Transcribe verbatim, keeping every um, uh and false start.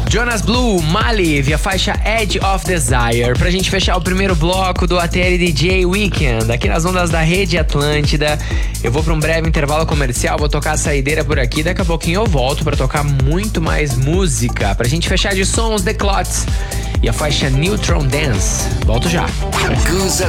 Jonas Blue, Maliv, a faixa Edge of Desire. Pra gente fechar o primeiro bloco do A T L D J Weekend, aqui nas ondas da Rede Atlântida. Eu vou pra um breve intervalo comercial, vou tocar a saideira por aqui. Daqui a pouquinho eu volto pra tocar muito mais música. Pra gente fechar de sons, The Clots e a faixa Neutron Dance. Volto já. Goose